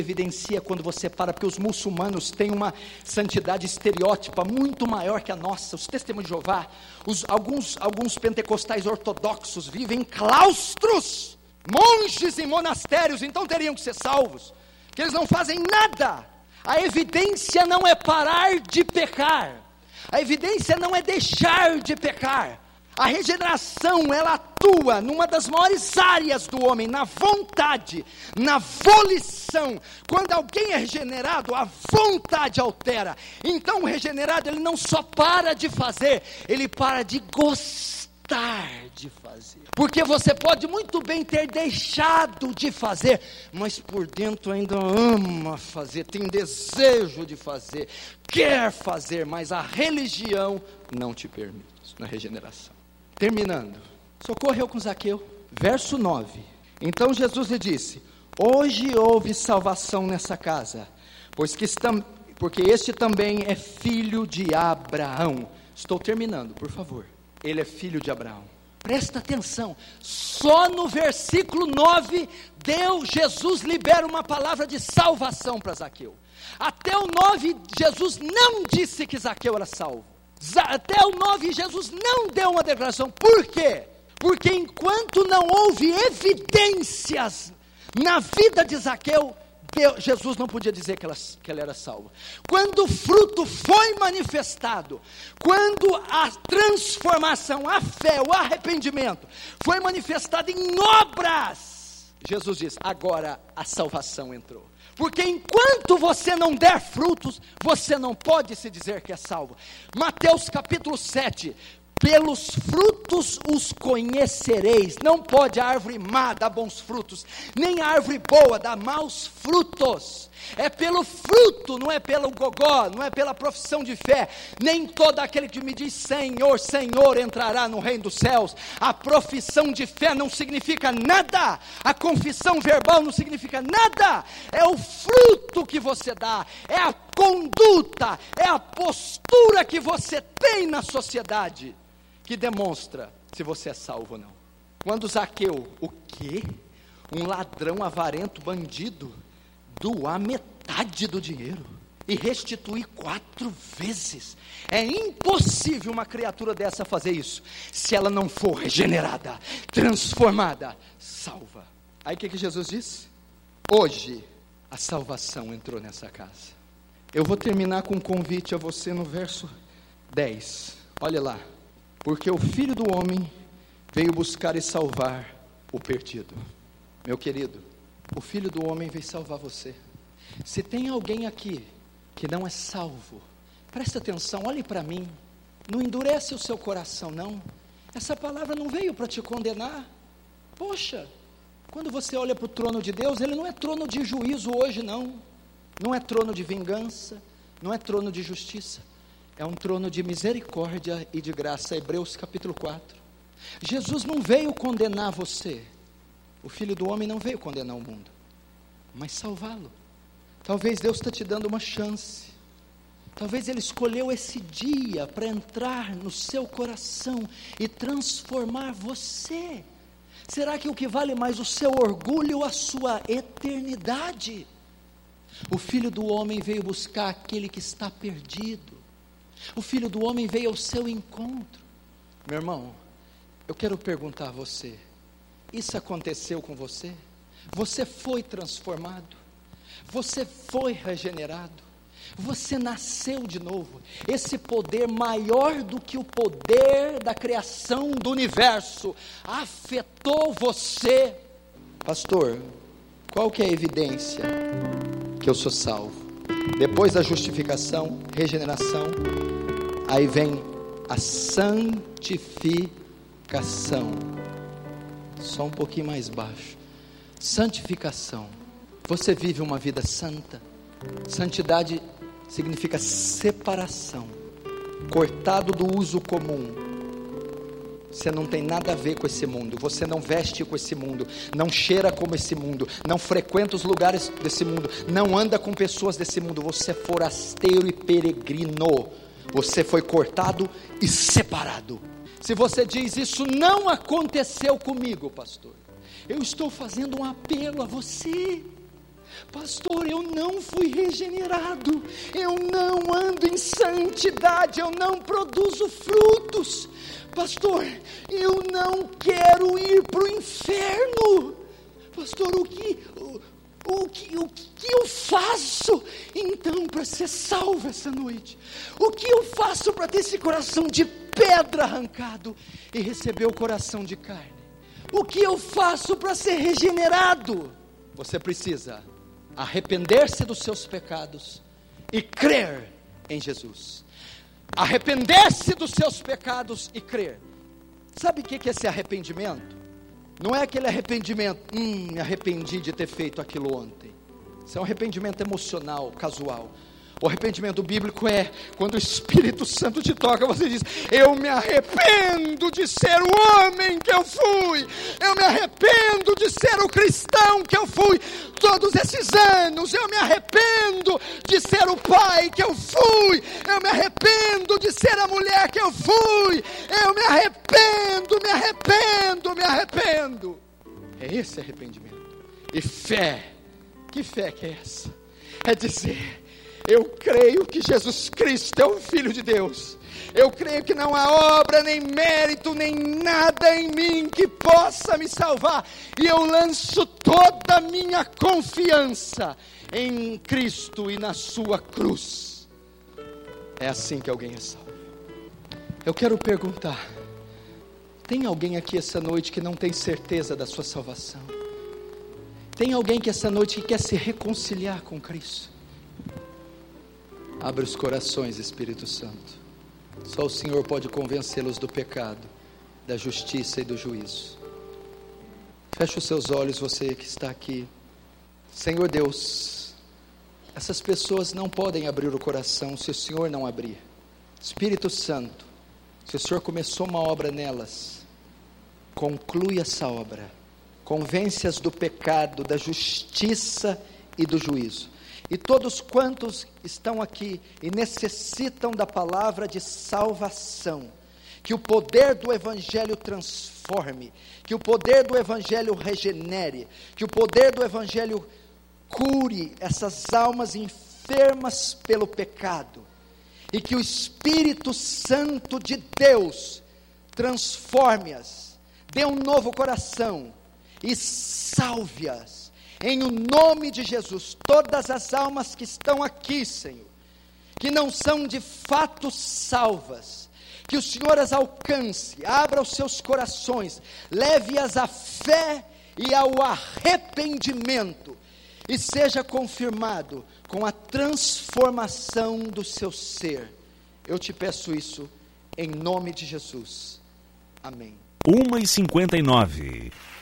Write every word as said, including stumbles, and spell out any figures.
evidencia quando você para, porque os muçulmanos têm uma santidade estereótipa muito maior que a nossa. Os testemunhos de Jeová, os, alguns, alguns pentecostais ortodoxos vivem em claustros, monges em monastérios, então teriam que ser salvos, que eles não fazem nada. A evidência não é parar de pecar, a evidência não é deixar de pecar. A regeneração, ela atua numa das maiores áreas do homem, na vontade, na volição. Quando alguém é regenerado, a vontade altera. Então o regenerado, ele não só para de fazer, ele para de gostar de fazer. Porque você pode muito bem ter deixado de fazer, mas por dentro ainda ama fazer, tem desejo de fazer, quer fazer, mas a religião não te permite. Isso não é regeneração. Terminando, socorreu com Zaqueu, verso nove. Então Jesus lhe disse: hoje houve salvação nessa casa, pois que estamos, porque este também é filho de Abraão. Estou terminando, por favor. Ele é filho de Abraão. Presta atenção, só no versículo nove, Deus, Jesus libera uma palavra de salvação para Zaqueu. Até o nove, Jesus não disse que Zaqueu era salvo. Até o nove, Jesus não deu uma declaração. Por quê? Porque enquanto não houve evidências na vida de Zaqueu, Deus, Jesus não podia dizer que, ela, que ele era salvo. Quando o fruto foi manifestado, quando a transformação, a fé, o arrependimento foi manifestado em obras, Jesus diz: agora a salvação entrou. Porque enquanto você não der frutos, você não pode se dizer que é salvo. Mateus capítulo sete, pelos frutos os conhecereis. Não pode a árvore má dar bons frutos, nem a árvore boa dar maus frutos. É pelo fruto, não é pelo gogó, não é pela profissão de fé. Nem todo aquele que me diz Senhor, Senhor entrará no reino dos céus. A profissão de fé não significa nada, a confissão verbal não significa nada. É o fruto que você dá, é a conduta, é a postura que você tem na sociedade que demonstra se você é salvo ou não. Quando Zaqueu, o quê? Um ladrão, avarento, bandido, doar metade do dinheiro e restituir quatro vezes. É impossível uma criatura dessa fazer isso, se ela não for regenerada, transformada, salva. Aí o que, que Jesus disse? Hoje a salvação entrou nessa casa. Eu vou terminar com um convite a você no verso dez. Olha lá. Porque o Filho do Homem veio buscar e salvar o perdido. Meu querido, o Filho do Homem veio salvar você. Se tem alguém aqui que não é salvo, presta atenção, olhe para mim. Não endurece o seu coração, não. Essa palavra não veio para te condenar. Poxa, quando você olha para o trono de Deus, ele não é trono de juízo hoje, não. Não é trono de vingança, não é trono de justiça. É um trono de misericórdia e de graça. Hebreus capítulo quatro. Jesus não veio condenar você. O Filho do Homem não veio condenar o mundo, mas salvá-lo. Talvez Deus está te dando uma chance. Talvez Ele escolheu esse dia para entrar no seu coração e transformar você. Será que o que vale mais o seu orgulho ou a sua eternidade? O Filho do Homem veio buscar aquele que está perdido. O Filho do Homem veio ao seu encontro. Meu irmão, eu quero perguntar a você: isso aconteceu com você? Você foi transformado? Você foi regenerado? Você nasceu de novo? Esse poder maior do que o poder da criação do universo afetou você? Pastor, qual que é a evidência que eu sou salvo? Depois da justificação, regeneração, aí vem a santificação. Só um pouquinho mais baixo. Santificação. Você vive uma vida santa. Santidade significa separação, cortado do uso comum. Você não tem nada a ver com esse mundo. Você não veste com esse mundo, não cheira como esse mundo, não frequenta os lugares desse mundo, não anda com pessoas desse mundo. Você é forasteiro e peregrino. Você foi cortado e separado. Se você diz: isso não aconteceu comigo, pastor, eu estou fazendo um apelo a você. Pastor, eu não fui regenerado, eu não ando em santidade, eu não produzo frutos. Pastor, eu não quero ir para o inferno. Pastor, o que, o, o, que, o que eu faço então para ser salvo essa noite? O que eu faço para ter esse coração de pedra arrancado e receber o coração de carne? O que eu faço para ser regenerado? Você precisa arrepender-se dos seus pecados e crer em Jesus. Arrepender-se dos seus pecados e crer. Sabe o que é esse arrependimento? Não é aquele arrependimento, hum, me arrependi de ter feito aquilo ontem. Isso é um arrependimento emocional, casual. O arrependimento bíblico é quando o Espírito Santo te toca, você diz: eu me arrependo de ser o homem que eu fui, eu me arrependo de ser o cristão que eu fui todos esses anos, eu me arrependo de ser o pai que eu fui, eu me arrependo de ser a mulher que eu fui, eu me arrependo, me arrependo, me arrependo. É esse arrependimento. E fé, que fé que é essa? É dizer: eu creio que Jesus Cristo é o Filho de Deus. Eu creio que não há obra, nem mérito, nem nada em mim que possa me salvar. E eu lanço toda a minha confiança em Cristo e na sua cruz. É assim que alguém é salvo. Eu quero perguntar: tem alguém aqui essa noite que não tem certeza da sua salvação? Tem alguém que essa noite que quer se reconciliar com Cristo? Abre os corações, Espírito Santo. Só o Senhor pode convencê-los do pecado, da justiça e do juízo. Feche os seus olhos, você que está aqui. Senhor Deus, essas pessoas não podem abrir o coração se o Senhor não abrir. Espírito Santo, se o Senhor começou uma obra nelas, conclui essa obra. Convence-as do pecado, da justiça e do juízo. E todos quantos estão aqui e necessitam da palavra de salvação, que o poder do Evangelho transforme, que o poder do Evangelho regenere, que o poder do Evangelho cure essas almas enfermas pelo pecado, e que o Espírito Santo de Deus transforme-as, dê um novo coração e salve-as. Em o nome de Jesus, todas as almas que estão aqui, Senhor, que não são de fato salvas, que o Senhor as alcance, abra os seus corações, leve-as à fé e ao arrependimento, e seja confirmado com a transformação do seu ser. Eu te peço isso, em nome de Jesus. Amém. uma e cinquenta e nove.